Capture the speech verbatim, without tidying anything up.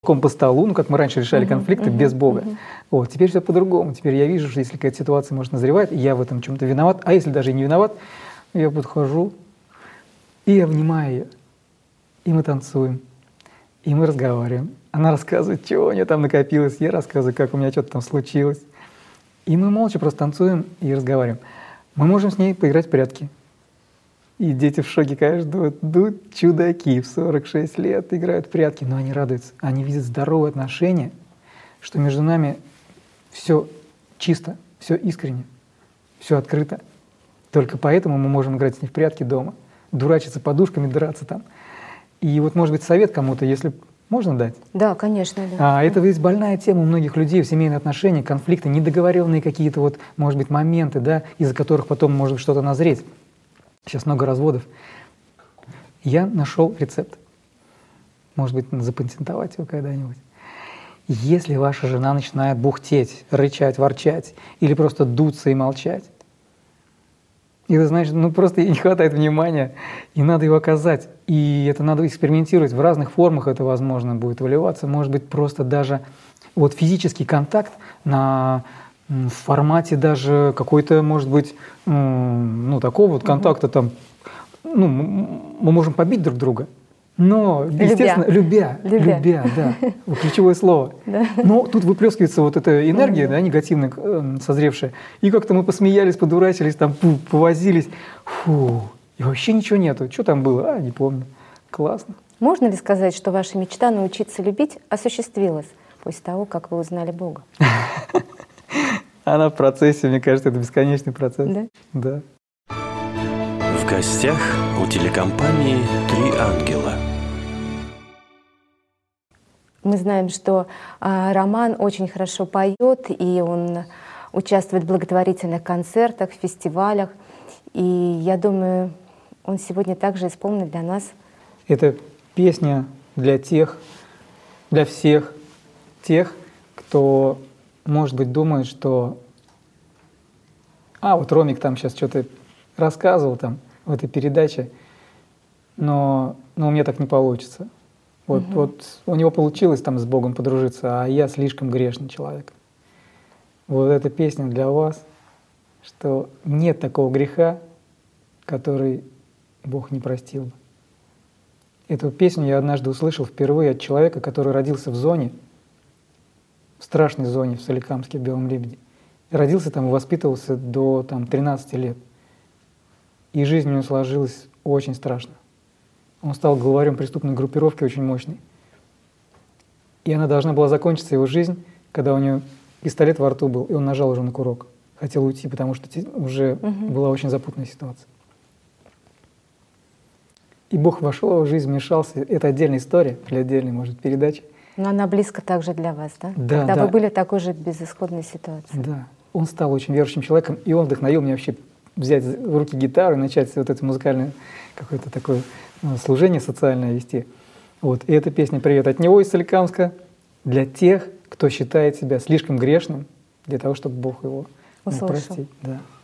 по столу, ну, как мы раньше решали uh-huh, конфликты uh-huh, без Бога. Uh-huh. Вот, теперь все по-другому. Теперь я вижу, что если какая-то ситуация может назревать, и я в этом чем-то виноват, а если даже и не виноват, я подхожу и обнимаю ее, и мы танцуем, и мы разговариваем. Она рассказывает, чего у нее там накопилось, я рассказываю, как у меня что-то там случилось. И мы молча просто танцуем и разговариваем. Мы можем с ней поиграть в прятки. И дети в шоке, конечно, думают, ну, чудаки в сорок шесть лет играют в прятки, но они радуются, они видят здоровые отношения, что между нами все чисто, все искренне, все открыто. Только поэтому мы можем играть с ней в прятки дома, дурачиться подушками, драться там. И вот, может быть, совет кому-то, если можно дать? Да, конечно. Да. А, это ведь больная тема у многих людей в семейных отношениях, конфликты, недоговоренные какие-то, вот, может быть, моменты, да, из-за которых потом может что-то назреть. Сейчас много разводов. Я нашел рецепт. Может быть, запатентовать его когда-нибудь. Если ваша жена начинает бухтеть, рычать, ворчать или просто дуться и молчать, это значит, ну просто ей не хватает внимания, и надо его оказать. И это надо экспериментировать. В разных формах это возможно будет выливаться. Может быть, просто даже вот физический контакт на в формате даже какой-то, может быть, ну, такого вот контакта там, ну, мы можем побить друг друга, но, естественно, любя, любя, любя, да, вот ключевое слово. Да. Но тут выплескивается вот эта энергия, да, негативная, созревшая, и как-то мы посмеялись, подурачились, там, повозились, фу, и вообще ничего нету. Что там было? А, не помню. Классно. Можно ли сказать, что ваша мечта научиться любить осуществилась после того, как вы узнали Бога? Она в процессе, мне кажется, это бесконечный процесс. Да? Да. В гостях у телекомпании «Три ангела». Мы знаем, что а, Роман очень хорошо поет, и он участвует в благотворительных концертах, фестивалях. И я думаю, он сегодня также исполнит для нас. Это песня для тех, для всех тех, кто, может быть, думает, что а, вот Ромик там сейчас что-то рассказывал там в этой передаче, но, но у меня так не получится. Вот, угу. вот у него получилось там с Богом подружиться, а я слишком грешный человек. Вот эта песня для вас, что нет такого греха, который Бог не простил бы. Эту песню я однажды услышал впервые от человека, который родился в зоне, в страшной зоне в Соликамске, в Белом Лебеде. Родился там и воспитывался до там, тринадцати лет. И жизнь у него сложилась очень страшно. Он стал главарем преступной группировки очень мощной. И она должна была закончиться, его жизнь, когда у него пистолет во рту был, и он нажал уже на курок. Хотел уйти, потому что уже угу. была очень запутанная ситуация. И Бог вошел в его жизнь, вмешался. Это отдельная история для отдельной, может, передачи. Но она близко также для вас, да? Да, Когда да. вы были в такой же безысходной ситуации. Да. Он стал очень верующим человеком, и он вдохновил меня вообще взять в руки гитару и начать вот это музыкальное какое-то такое ну, служение социальное вести. Вот. И эта песня «Привет от него» из Соликамска для тех, кто считает себя слишком грешным, для того, чтобы Бог его ну, простить. Да.